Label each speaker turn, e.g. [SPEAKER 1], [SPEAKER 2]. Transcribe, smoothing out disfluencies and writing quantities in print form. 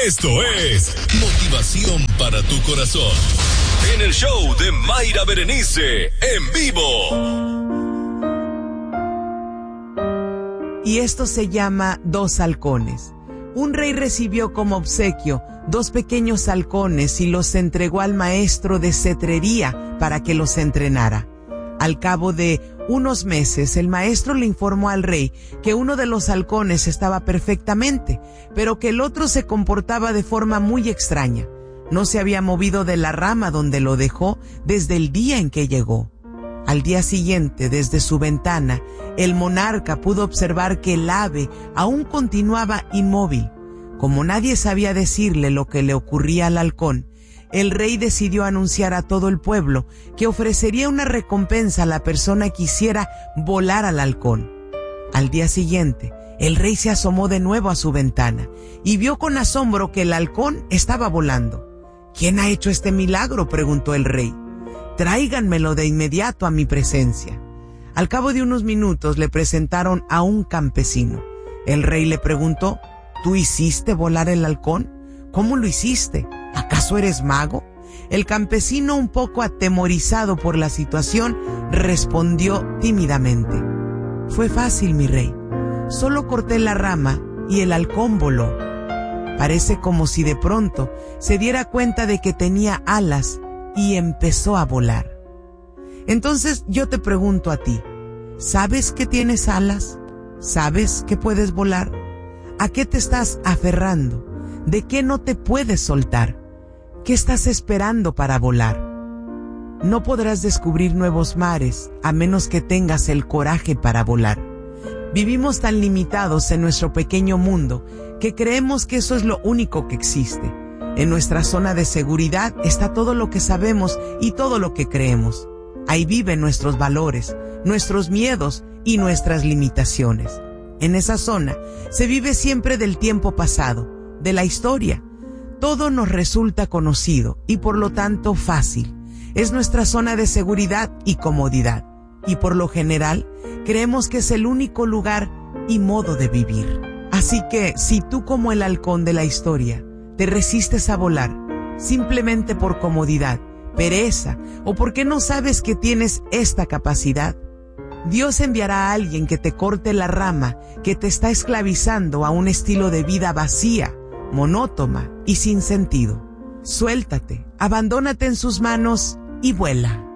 [SPEAKER 1] Esto es motivación para tu corazón. En el show de Mayra Berenice, en vivo.
[SPEAKER 2] Y esto se llama Dos halcones. Un rey recibió como obsequio 2 pequeños halcones y los entregó al maestro de cetrería para que los entrenara. Al cabo de unos meses, el maestro le informó al rey que uno de los halcones estaba perfectamente, pero que el otro se comportaba de forma muy extraña. No se había movido de la rama donde lo dejó desde el día en que llegó. Al día siguiente, desde su ventana, el monarca pudo observar que el ave aún continuaba inmóvil. Como nadie sabía decirle lo que le ocurría al halcón, el rey decidió anunciar a todo el pueblo que ofrecería una recompensa a la persona que hiciera volar al halcón. Al día siguiente, el rey se asomó de nuevo a su ventana y vio con asombro que el halcón estaba volando. ¿Quién ha hecho este milagro?, preguntó el rey. Tráiganmelo de inmediato a mi presencia. Al cabo de unos minutos le presentaron a un campesino. El rey le preguntó, ¿tú hiciste volar el halcón? ¿Cómo lo hiciste? ¿Acaso eres mago? El campesino, un poco atemorizado por la situación, respondió tímidamente. Fue fácil, mi rey. Solo corté la rama y el halcón voló. Parece como si de pronto se diera cuenta de que tenía alas y empezó a volar. Entonces yo te pregunto a ti, ¿sabes que tienes alas? ¿Sabes que puedes volar? ¿A qué te estás aferrando? ¿De qué no te puedes soltar? ¿Qué estás esperando para volar? No podrás descubrir nuevos mares a menos que tengas el coraje para volar. Vivimos tan limitados en nuestro pequeño mundo que creemos que eso es lo único que existe. En nuestra zona de seguridad está todo lo que sabemos y todo lo que creemos. Ahí viven nuestros valores, nuestros miedos y nuestras limitaciones. En esa zona se vive siempre del tiempo pasado, de la historia. Todo nos resulta conocido y por lo tanto fácil. Es nuestra zona de seguridad y comodidad. Y por lo general, creemos que es el único lugar y modo de vivir. Así que, si tú, como el halcón de la historia, te resistes a volar, simplemente por comodidad, pereza o porque no sabes que tienes esta capacidad, Dios enviará a alguien que te corte la rama que te está esclavizando a un estilo de vida vacía, monótona y sin sentido. Suéltate, abandónate en sus manos y vuela.